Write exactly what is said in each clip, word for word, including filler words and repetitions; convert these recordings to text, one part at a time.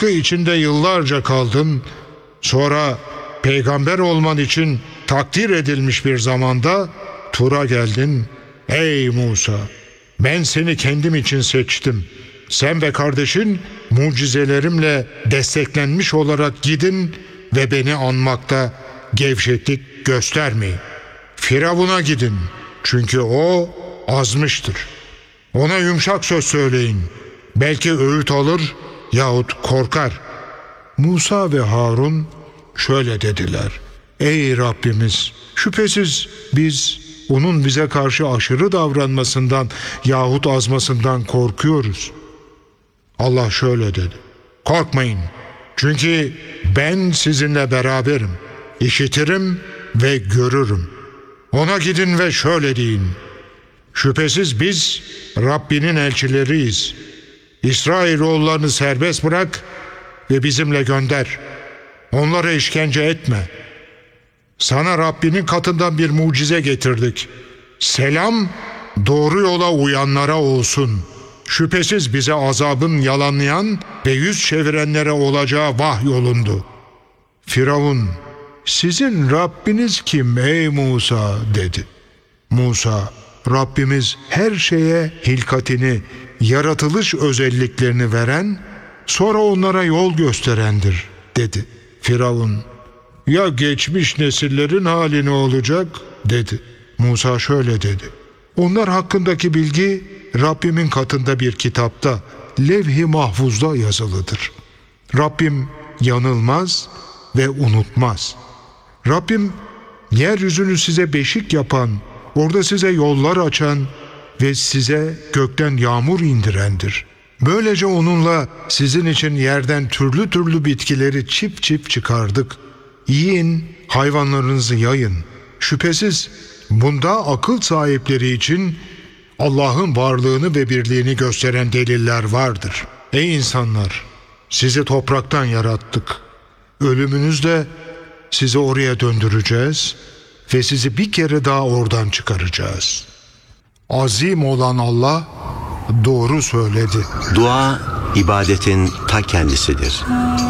halkı içinde yıllarca kaldın. Sonra peygamber olman için takdir edilmiş bir zamanda Tur'a geldin. Ey Musa! Ben seni kendim için seçtim. Sen ve kardeşin mucizelerimle desteklenmiş olarak gidin ve beni anmakta gevşeklik göstermeyin. Firavun'a gidin, çünkü o azmıştır. Ona yumuşak söz söyleyin. Belki öğüt alır yahut korkar. Musa ve Harun şöyle dediler: Ey Rabbimiz! Şüphesiz biz onun bize karşı aşırı davranmasından yahut azmasından korkuyoruz. Allah şöyle dedi: Korkmayın, çünkü ben sizinle beraberim. İşitirim ve görürüm. Ona gidin ve şöyle deyin: Şüphesiz biz Rabbinin elçileriyiz. İsrailoğullarını serbest bırak ve bizimle gönder. Onlara işkence etme. Sana Rabbinin katından bir mucize getirdik. Selam doğru yola uyanlara olsun. Şüphesiz bize azabın yalanlayan ve yüz çevirenlere olacağı vahyolundu. Firavun, sizin Rabbiniz kim ey Musa dedi. Musa, Rabbimiz her şeye hilkatini, yaratılış özelliklerini veren, sonra onlara yol gösterendir dedi. Firavun, ya geçmiş nesillerin hali ne olacak dedi. Musa şöyle dedi: Onlar hakkındaki bilgi Rabbimin katında bir kitapta, levh-i mahfuzda yazılıdır. Rabbim yanılmaz ve unutmaz. Rabbim yeryüzünü size beşik yapan, orada size yollar açan ve size gökten yağmur indirendir. Böylece onunla sizin için yerden türlü türlü bitkileri çift çift çıkardık. Yiyin, hayvanlarınızı yayın. Şüphesiz bunda akıl sahipleri için Allah'ın varlığını ve birliğini gösteren deliller vardır. Ey insanlar! Sizi topraktan yarattık. Ölümünüzde sizi oraya döndüreceğiz ve sizi bir kere daha oradan çıkaracağız. Azim olan Allah doğru söyledi. Dua, ibadetin ta kendisidir.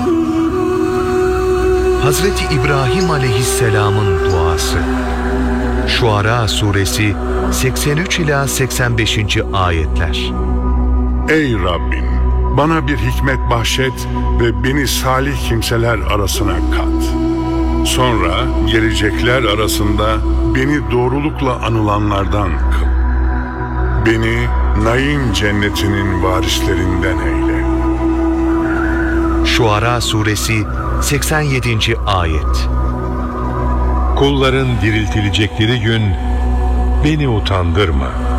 Hazreti İbrahim Aleyhisselam'ın duası. Şuara Suresi seksen üç ila seksen beşinci ayetler. Ey Rabbim! Bana bir hikmet bahşet ve beni salih kimseler arasına kat. Sonra gelecekler arasında beni doğrulukla anılanlardan kıl. Beni Naim cennetinin varislerinden eyle. Şuara Suresi seksen yedinci ayet. Kulların diriltilecekleri gün beni utandırma.